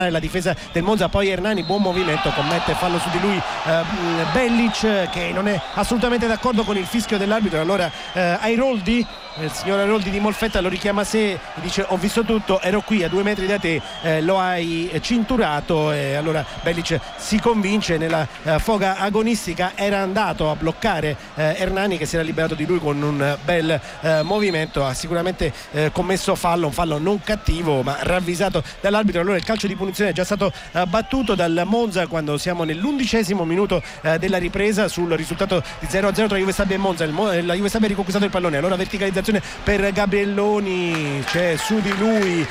la difesa del Monza. Poi Hernani, buon movimento, commette fallo su di lui Bellic, che non è assolutamente d'accordo con il fischio dell'arbitro. Allora Airoldi, il signor Airoldi di Molfetta, lo richiama a sé, dice: ho visto tutto, ero qui a 2 metri da te, lo hai cinturato. E allora Bellic si convince, nella foga agonistica era andato a bloccare Hernani, che si era liberato di lui con un bel movimento. Ha sicuramente commesso fallo, un fallo non cattivo ma ravvisato dall'arbitro. Allora il calcio di punizione è già stato battuto dal Monza quando siamo nell'11° minuto della ripresa, sul risultato di 0-0 tra Juve Stabia e Monza. La Juve Stabia ha riconquistato il pallone, allora verticalizzazione per Gabrielloni, c'è su di lui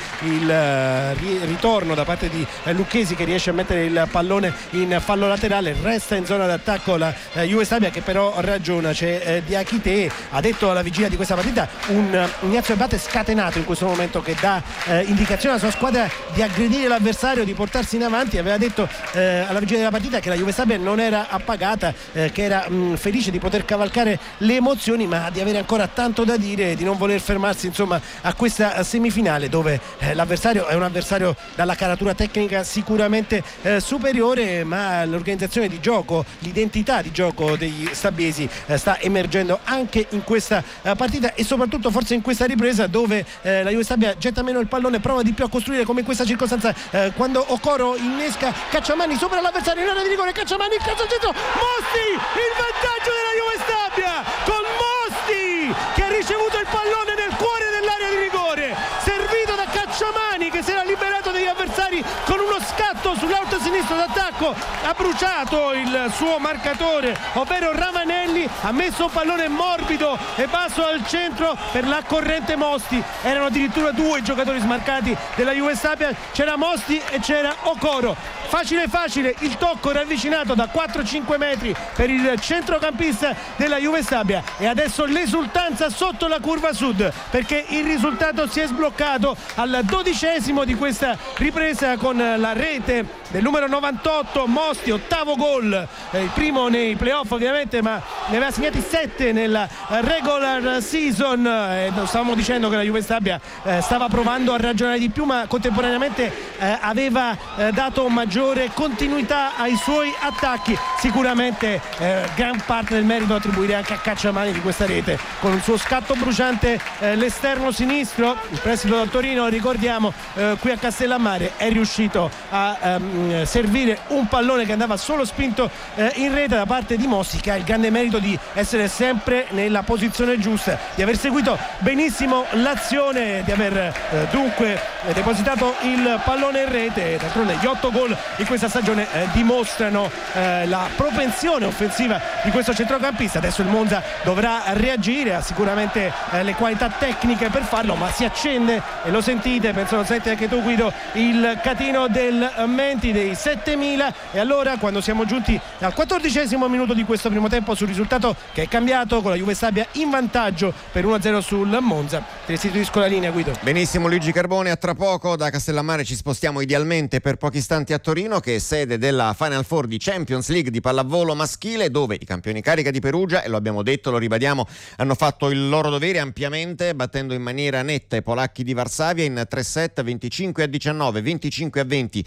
il ritorno da parte di Lucchesi, che riesce a mettere il pallone in fallo laterale. Resta in zona d'attacco la Juve Stabia, che però ragiona. C'è Diakité, ha detto alla vigilia di questa partita un Ignazio Abate scatenato in questo momento, che dà indicazione alla sua squadra di aggredire l'avversario, di portarsi in avanti. Aveva detto alla vigilia della partita che la Juve Stabia non era appagata, che era felice di poter cavalcare le emozioni, ma di avere ancora tanto da dire, di non voler fermarsi insomma a questa semifinale, dove l'avversario è un avversario dalla caratura tecnica sicuramente superiore, ma l'organizzazione di gioco, l'identità di gioco degli stabiesi sta emergendo anche in questa partita, e soprattutto forse in questa ripresa, dove la Juve Stabia getta meno il pallone, prova di più a costruire, come in questa circostanza quando Okoro innesca Cacciamani sopra l'avversario in area di rigore. Cacciamani, il calcio al centro, Mosti, il vantaggio della Juve Stabia con Mosti, che ha ricevuto il pallone nel cuore dell'area di rigore, servito da Cacciamani, che si era liberato degli avversari con uno scatto sull'alto sinistro d'attacco. Ha bruciato il suo marcatore, ovvero Ravanelli, ha messo un pallone morbido e basso al centro per la corrente Mosti. Erano addirittura 2 giocatori smarcati della Juve Stabia, c'era Mosti e c'era Okoro. Facile facile il tocco ravvicinato da 4-5 metri per il centrocampista della Juve Stabia, e adesso l'esultanza sotto la curva sud, perché il risultato si è sbloccato al 12° di questa ripresa con la rete del numero 98 Mosti, 8° gol, il primo nei playoff ovviamente, ma ne aveva segnati 7 nella regular season. Stavamo dicendo che la Juve Stabia stava provando a ragionare di più, ma contemporaneamente aveva dato maggiore continuità ai suoi attacchi. Sicuramente gran parte del merito attribuire anche a Cacciamani di questa rete, con il suo scatto bruciante l'esterno sinistro. Il prestito dal Torino, ricordiamo, qui a Castellammare è riuscito a servire un pallone che andava solo spinto in rete da parte di Mosti, che ha il grande merito di essere sempre nella posizione giusta, di aver seguito benissimo l'azione, di aver dunque depositato il pallone in rete. D'altronde gli 8 gol in questa stagione dimostrano la propensione offensiva di questo centrocampista. Adesso il Monza dovrà reagire, ha sicuramente le qualità tecniche per farlo, ma si accende, e lo sentite, penso lo senti anche tu Guido, il catino del Menti dei 7000. E allora, quando siamo giunti al 14° minuto di questo primo tempo, sul risultato che è cambiato, con la Juve Stabia in vantaggio per 1-0 sul Monza, ti restituisco la linea, Guido. Benissimo Luigi Carbone, a tra poco. Da Castellammare ci spostiamo idealmente per pochi istanti a Torino, che è sede della Final Four di Champions League di pallavolo maschile, dove i campioni carica di Perugia, e lo abbiamo detto, lo ribadiamo, hanno fatto il loro dovere ampiamente, battendo in maniera netta i polacchi di Varsavia in 3 set, 25-19, 25-20,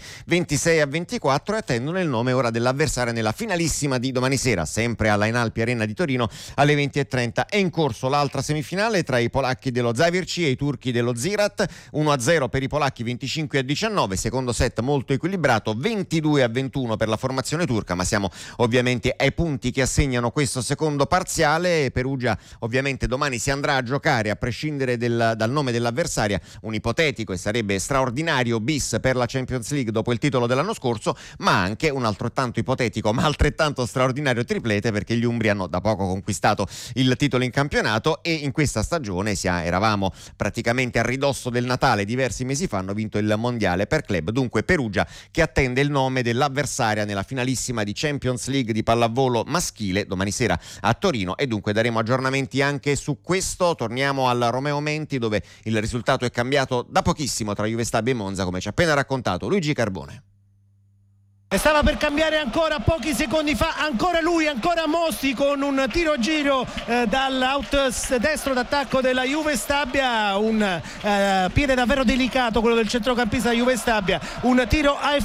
26-24, e attendono il nome ora dell'avversaria nella finalissima di domani sera, sempre alla Enalpi Arena di Torino alle 20:30. È in corso l'altra semifinale tra i polacchi dello Zavirci e i turchi dello Zirat, 1-0 per i polacchi, 25-19, secondo set molto equilibrato, 22-21 per la formazione turca, ma siamo ovviamente ai punti che assegnano questo secondo parziale. Perugia ovviamente domani si andrà a giocare, a prescindere dal nome dell'avversaria, un ipotetico e sarebbe straordinario bis per la Champions League dopo il titolo dell'anno scorso, ma anche un altrettanto ipotetico ma altrettanto straordinario triplete, perché gli umbri hanno da poco conquistato il titolo in campionato, e in questa stagione eravamo praticamente a ridosso del Natale diversi mesi fa, hanno vinto il mondiale per club. Dunque Perugia che attende il nome dell'avversaria nella finalissima di Champions League di pallavolo maschile domani sera a Torino, e dunque daremo aggiornamenti anche su questo. Torniamo al Romeo Menti, dove il risultato è cambiato da pochissimo tra Juve Stabia e Monza, come ci ha appena raccontato Luigi Carbone. E stava per cambiare ancora pochi secondi fa, ancora lui, ancora Mossi con un tiro a giro dall'out destro d'attacco della Juve Stabia, un piede davvero delicato quello del centrocampista Juve Stabia, un tiro al